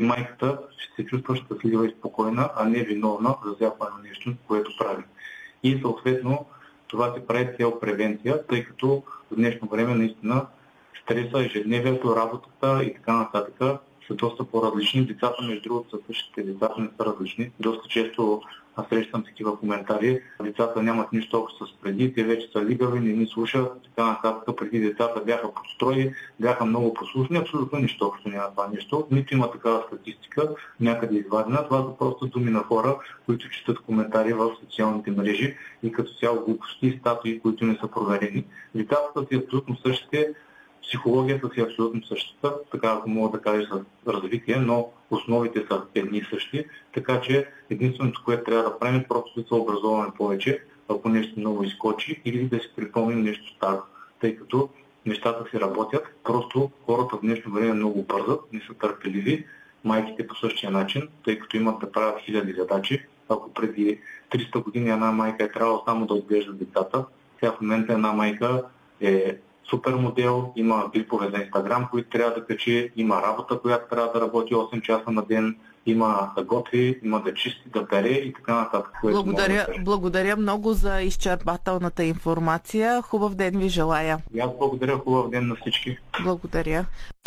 майката ще се чувства щастлива и спокойна, а не виновна за всяко едно нещо, което прави. И съответно това се прави цел превенция, тъй като в днешно време наистина стреса, ежедневието, работата и така нататък са доста по-различни. Децата, между другото, са същите, децата не са различни. Доста често срещам такива коментари. Децата нямат нищо общо с преди, те вече са лигави, не ни слушат, така нататък. Преди децата бяха подстрои, бяха много послушни, абсолютно нищо общо няма това нещо. Нито има такава статистика, някъде извадена. Това са просто думи на хора, които четат коментари в социалните мрежи и като цяло глупости и статуи, които не са проверени. Децата са си абсолютно същите, психологията си е абсолютно същата, така ако мога да кажа за развитие, но основите са едни и същи, така че единственото, което трябва да правим е просто да се образоваме повече, ако нещо много изкочи, или да си припомним нещо старо, тъй като нещата си работят, просто хората в днешно време много бързат, не са търпеливи, майките по същия начин, тъй като имат да правят хиляди задачи. Ако преди 300 години една майка е трябвало само да отглежда децата, сега в момента една майка е супер модел, има клипове за Инстаграм, които трябва да качи, има работа, която трябва да работи 8 часа на ден, има да готви, има да чисти, да пере и така нататък. Благодаря много за изчерпателната информация. Хубав ден ви желая. И аз благодаря, хубав ден на всички. Благодаря.